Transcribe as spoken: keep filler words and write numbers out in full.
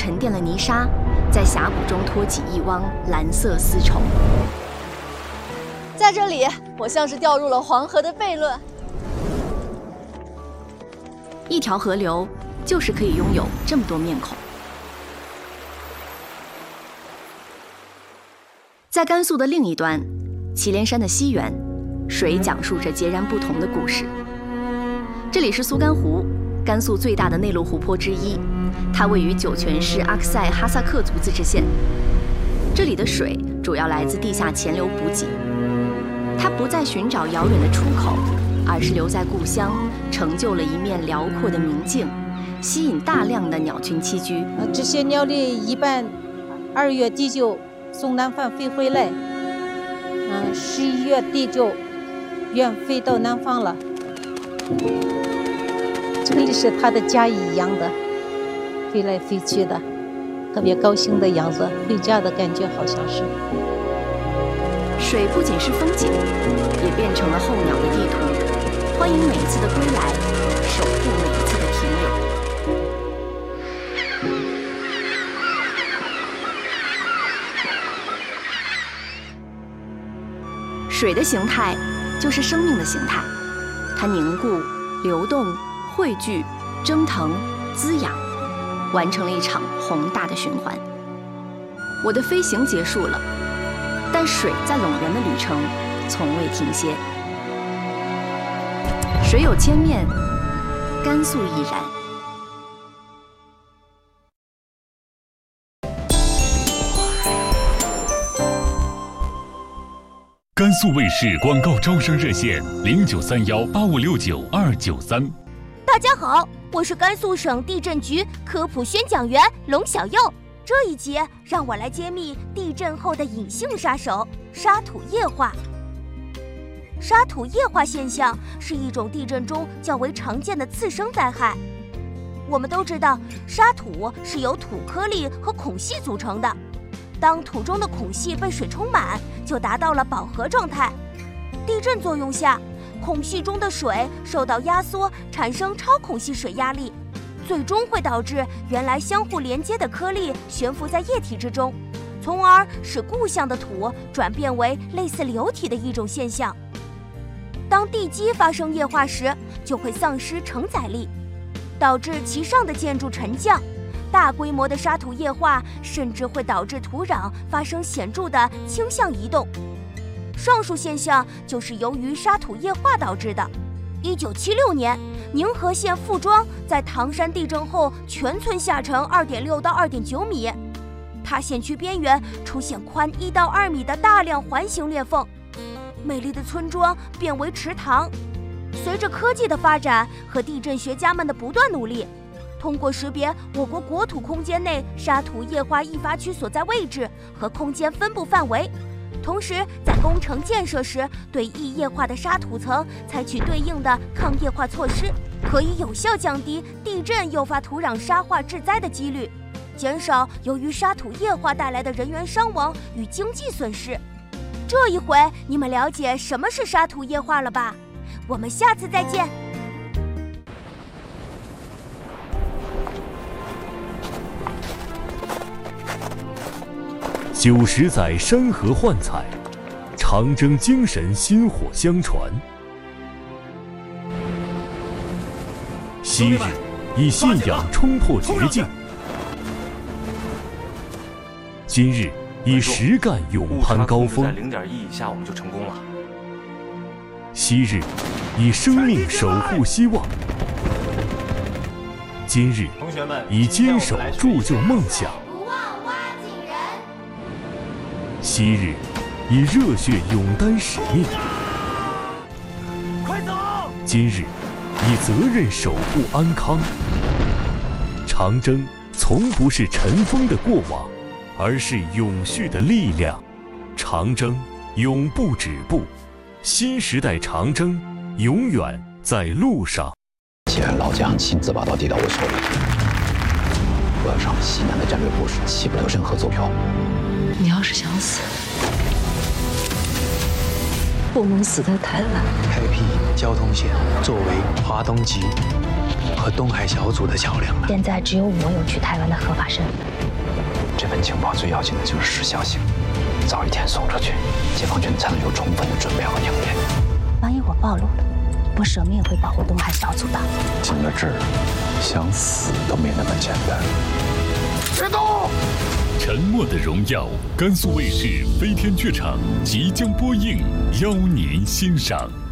沉淀了泥沙，在峡谷中托起一汪蓝色丝绸。 在这里，我像是掉入了黄河的悖论。 一条河流就是可以拥有这么多面孔。在甘肃的另一端，祁连山的西缘，水讲述着截然不同的故事。这里是苏干湖，甘肃最大的内陆湖泊之一，它位于酒泉市阿克塞哈萨克族自治县。这里的水主要来自地下潜流补给，它不再寻找遥远的出口，而是留在故乡，成就了一面辽阔的明镜，吸引大量的鸟群栖居。 这些鸟类一般二月底就从南方飞回来，嗯，十一月底就远飞到南方了。这里是它的家一样的，飞来飞去的，特别高兴的样子，回家的感觉好像是。 水不仅是风景，也变成了候鸟的地图，欢迎每一次的归来，守护每一次的停留。水的形态就是生命的形态，它凝固、流动、汇聚、蒸腾、滋养，完成了一场宏大的循环。我的飞行结束了，但水在陇人的旅程从未停歇。水有千面，甘肃亦然。 甘肃卫视广告招生热线零九三幺八五六九二九三。 大家好，我是甘肃省地震局科普宣讲员龙小佑。这一集让我来揭秘地震后的隐性杀手——沙土液化。沙土液化现象是一种地震中较为常见的次生灾害。我们都知道，沙土是由土颗粒和孔隙组成的。当土中的孔隙被水充满，就达到了饱和状态。地震作用下，孔隙中的水受到压缩，产生超孔隙水压力，最终会导致原来相互连接的颗粒悬浮在液体之中，从而使固相的土转变为类似流体的一种现象。当地基发生液化时，就会丧失承载力，导致其上的建筑沉降。大规模的沙土液化甚至会导致土壤发生显著的倾向移动。上述现象就是由于沙土液化导致的。一九七六年，宁河县富庄在唐山地震后全村下沉二点六到二点九米，它县区边缘出现宽一到二米的大量环形裂缝，美丽的村庄变为池塘。随着科技的发展和地震学家们的不断努力，通过识别我国国土空间内沙土液化易发区所在位置和空间分布范围，同时在工程建设时对易液化的沙土层采取对应的抗液化措施，可以有效降低地震诱发土壤沙化致灾的几率，减少由于沙土液化带来的人员伤亡与经济损失。这一回你们了解什么是沙土液化了吧？我们下次再见。 九十载山河幻彩，长征精神薪火相传。昔日以信仰冲破绝境，今日以实干勇攀高峰。 零点一以下我们就成功了。 昔日以生命守护希望，今日以坚守铸就梦想。昔日以热血勇担使命， 快走！ 今日以责任守护安康。长征从不是尘封的过往，而是永续的力量。长征永不止步，新时代长征永远在路上。 既然老将亲自把刀递到我手里，我要上西南的战略部署，起不了任何奏票。 你要是想死，不能死在台湾。 开辟交通线，作为华东籍和东海小组的桥梁了。 现在只有我有去台湾的合法身份。 情报最要紧的就是时效性，早一天送出去，解放军才能有充分的准备和应变。 万一我暴露了，我舍命也会保护东海小组的。 进了这儿，想死都没那么简单。 别动！沉默的荣耀，甘肃卫视飞天剧场即将播映，邀您欣赏。